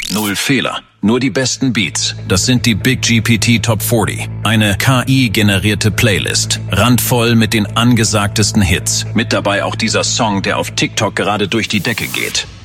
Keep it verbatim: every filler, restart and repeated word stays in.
Null Fehler, nur die besten Beats. Das sind die Big G P T Top vierzig. Eine K I-generierte Playlist. Randvoll mit den angesagtesten Hits. Mit dabei auch dieser Song, der auf TikTok gerade durch die Decke geht.